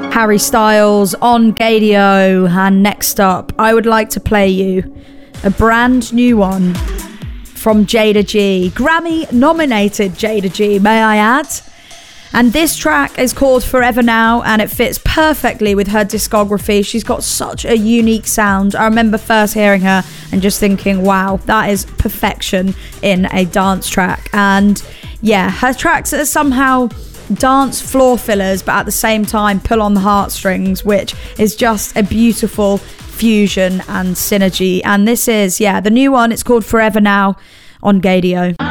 Harry Styles on Gadio. And next up, I would like to play you a brand new one from Jada G. Grammy nominated Jada G, may I add. And this track is called Forever Now, and it fits perfectly with her discography. She's got such a unique sound. I remember first hearing her and just thinking, wow, that is perfection in a dance track. And yeah, her tracks are somehow dance floor fillers, but at the same time pull on the heartstrings, which is just a beautiful fusion and synergy. And this is, the new one. It's called Forever Now on Gadio.